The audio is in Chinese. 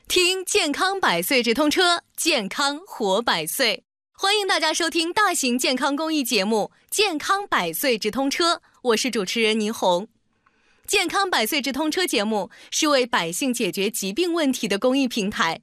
听健康百岁直通车，健康活百岁。欢迎大家收听大型健康公益节目《健康百岁直通车》，我是主持人倪虹。健康百岁直通车节目是为百姓解决疾病问题的公益平台，